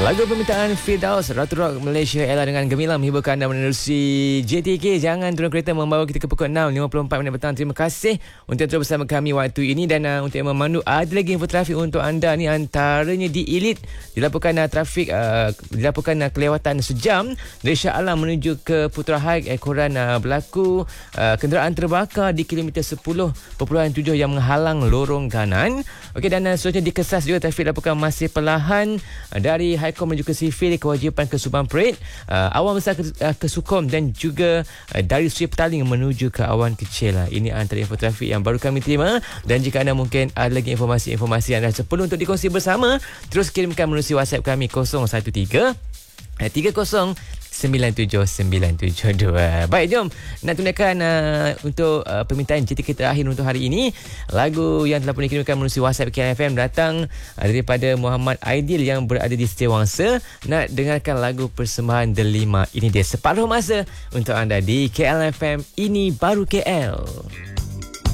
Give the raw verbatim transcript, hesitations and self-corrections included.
Lagu permintaan Firdaus Ratu Rock Malaysia Ella dengan gemilang menghiburkan anda menerusi J T K. Jangan turun kereta membawa kita ke pukul enam lima puluh empat minit petang. Terima kasih untuk terus bersama kami waktu ini. Dan uh, untuk yang memandu, ada lagi info trafik untuk anda ni, antaranya di Elite dilaporkan uh, trafik uh, dilaporkan uh, kelewatan sejam dari Shah Alam menuju ke Putra Haig. Ekoran uh, berlaku uh, kenderaan terbakar di kilometer sepuluh perpuluhan tujuh yang menghalang lorong kanan. Okey, dan uh, seterusnya di Kesas juga trafik dilaporkan masih perlahan uh, dari Haikom menuju ke Sifil, kewajipan ke Subang Parade, uh, awan besar ke, uh, ke Sukom, dan juga uh, dari Sri Petaling menuju ke awan kecil. Uh. Ini antara info trafik yang baru kami terima. Dan jika anda mungkin ada lagi informasi-informasi yang anda perlu untuk dikongsi bersama, terus kirimkan melalui WhatsApp kami kosong satu tiga tiga kosong sembilan tujuh sembilan tujuh dua. Baik, jom nak tunaikan uh, untuk uh, permintaan J T K terakhir untuk hari ini. Lagu yang telah pun dikirimkan melalui WhatsApp K L F M datang uh, daripada Muhammad Aidil yang berada di Setiawangsa. Nak dengarkan lagu persembahan Delima. Ini dia Separuh Masa untuk anda di K L F M. Ini baru K L.